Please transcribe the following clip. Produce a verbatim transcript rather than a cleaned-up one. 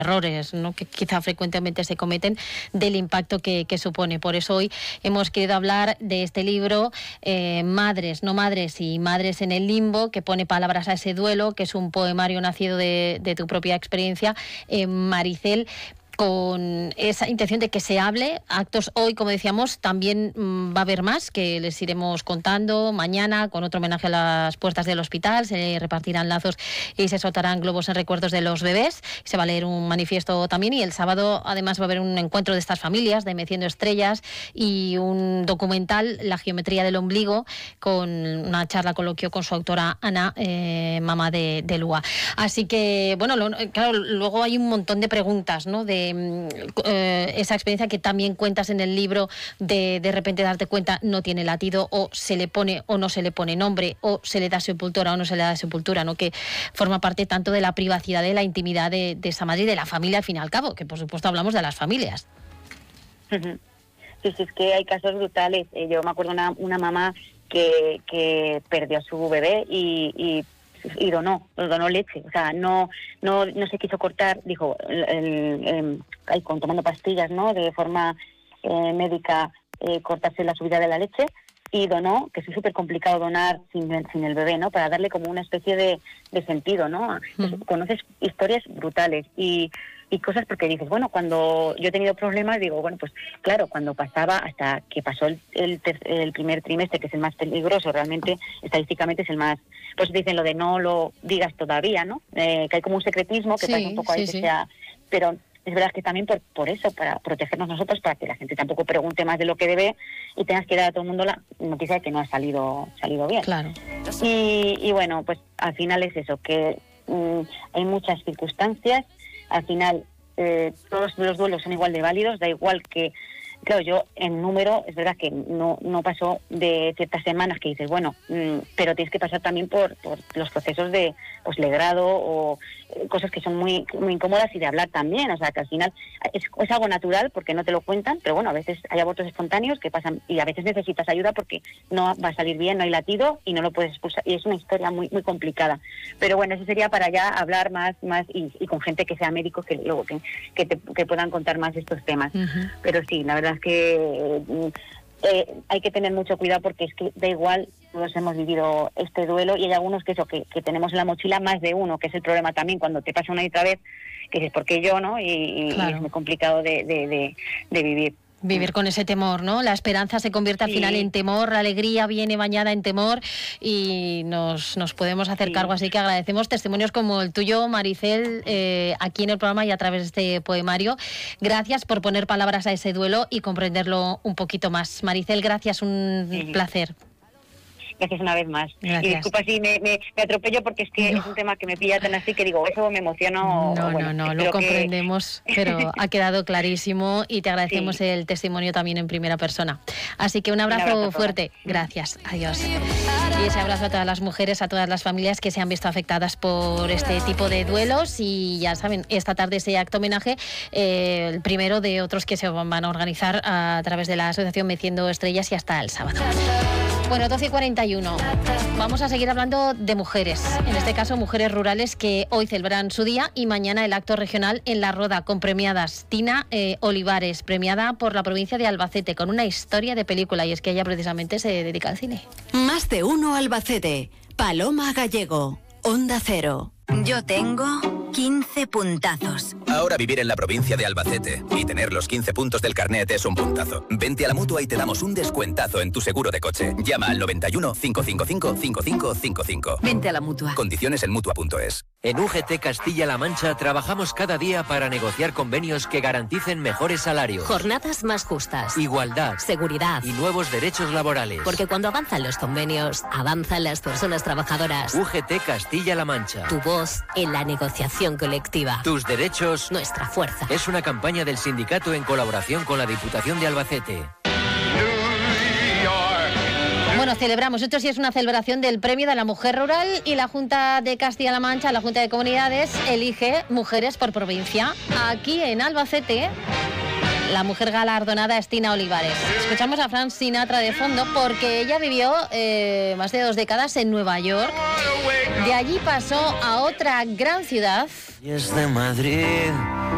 errores, ¿no?, que quizá frecuentemente se cometen, del impacto que, que supone. Por eso hoy hemos querido hablar de este libro, eh, Madres, no madres y madres en el limbo, que pone palabras a ese duelo, que es un poemario nacido de, de tu propia experiencia, eh, Maricel, con esa intención de que se hable. Actos hoy, como decíamos, también mmm, va a haber más, que les iremos contando mañana, con otro homenaje a las puertas del hospital. Se repartirán lazos y se soltarán globos en recuerdos de los bebés. Se va a leer un manifiesto también, y el sábado además va a haber un encuentro de estas familias, de Meciendo Estrellas, y un documental, La geometría del ombligo, con una charla coloquio con su autora Ana, eh, mamá de, de Lua. Así que, bueno, lo, claro, luego hay un montón de preguntas, ¿no?, de Eh, esa experiencia que también cuentas en el libro, de de repente darte cuenta no tiene latido, o se le pone o no se le pone nombre, o se le da sepultura o no se le da sepultura, ¿no?, que forma parte tanto de la privacidad, de la intimidad de, de esa madre y de la familia, al fin y al cabo, que por supuesto hablamos de las familias. Sí, sí, es que hay casos brutales. Eh, yo me acuerdo una, una mamá que, que perdió a su bebé y, y y donó, donó leche, o sea, no no no se quiso cortar, dijo, el, el, el, el, tomando pastillas, ¿no?, de forma eh, médica, eh, cortarse la subida de la leche, y donó, que es súper complicado donar sin, sin el bebé, ¿no?, para darle como una especie de, de sentido, ¿no? Mm. Conoces historias brutales y y cosas, porque dices, bueno, cuando yo he tenido problemas, digo, bueno, pues claro, cuando pasaba, hasta que pasó el, el, el primer trimestre, que es el más peligroso, realmente, estadísticamente es el más, pues dicen lo de no lo digas todavía, ¿no? Eh, que hay como un secretismo, que sí, parece un poco ahí sí, que sí. sea, pero es verdad que también por, por eso, para protegernos nosotros, para que la gente tampoco pregunte más de lo que debe y tengas que dar a todo el mundo la noticia de que no ha salido, salido bien. Claro. Y, y bueno, pues al final es eso, que mmm, hay muchas circunstancias. Al final, eh, todos los duelos son igual de válidos, da igual que, claro, yo en número, es verdad que no no pasó de ciertas semanas que dices, bueno, mmm, pero tienes que pasar también por, por los procesos de pues legrado o eh, cosas que son muy muy incómodas, y de hablar también, o sea, que al final es, es algo natural porque no te lo cuentan, pero bueno, a veces hay abortos espontáneos que pasan y a veces necesitas ayuda porque no va a salir bien, no hay latido y no lo puedes expulsar, y es una historia muy muy complicada. Pero bueno, eso sería para ya hablar más más y, y con gente que sea médico, que luego que, que, te, que puedan contar más de estos temas. Uh-huh. Pero sí, la verdad es que eh, eh, hay que tener mucho cuidado, porque es que da igual, todos hemos vivido este duelo, y hay algunos que eso que, que tenemos en la mochila más de uno, que es el problema también cuando te pasa una y otra vez, que dices, ¿por qué yo, no? Y, y, claro. y es muy complicado de, de, de, de vivir. Vivir con ese temor, ¿no? La esperanza se convierte al sí. final en temor, la alegría viene bañada en temor, y nos, nos podemos hacer sí. cargo. Así que agradecemos testimonios como el tuyo, Maricel, eh, aquí en el programa y a través de este poemario. Gracias por poner palabras a ese duelo y comprenderlo un poquito más. Maricel, gracias, un sí. placer. Gracias una vez más. Gracias. Y disculpa si me, me, me atropello, porque es que no. es un tema que me pilla tan así que digo, eso me emociono. No, bueno, no, no, lo comprendemos, que... pero ha quedado clarísimo, y te agradecemos sí. el testimonio también en primera persona. Así que un abrazo, un abrazo fuerte. Gracias. Adiós. Y ese abrazo a todas las mujeres, a todas las familias que se han visto afectadas por este tipo de duelos. Y ya saben, esta tarde ese acto homenaje, eh, el primero de otros que se van a organizar a través de la Asociación Meciendo Estrellas, y hasta el sábado. Bueno, doce y cuarenta y uno. Vamos a seguir hablando de mujeres, en este caso mujeres rurales, que hoy celebran su día, y mañana el acto regional en La Roda, con premiadas. Tina eh, Olivares, premiada por la provincia de Albacete, con una historia de película, y es que ella precisamente se dedica al cine. Más de uno Albacete. Paloma Gallego, Onda Cero. Yo tengo quince puntazos. Ahora vivir en la provincia de Albacete y tener los quince puntos del carnet es un puntazo. Vente a la Mutua y te damos un descuentazo en tu seguro de coche. Llama al noventa y uno, cinco cinco cinco, cinco cinco cinco cinco. Vente a la Mutua. Condiciones en Mutua punto es. En U G T Castilla-La Mancha trabajamos cada día para negociar convenios que garanticen mejores salarios, jornadas más justas, igualdad, seguridad y nuevos derechos laborales. Porque cuando avanzan los convenios, avanzan las personas trabajadoras. U G T Castilla-La Mancha. Tu voz en la negociación colectiva. Tus derechos, nuestra fuerza. Es una campaña del sindicato en colaboración con la Diputación de Albacete. Bueno, celebramos, esto sí es una celebración del Premio de la Mujer Rural, y la Junta de Castilla-La Mancha, la Junta de Comunidades, elige mujeres por provincia. Aquí en Albacete, la mujer galardonada es Tina Olivares. Escuchamos a Frank Sinatra de fondo, porque ella vivió eh, más de dos décadas en Nueva York. De allí pasó a otra gran ciudad. Y es de Madrid.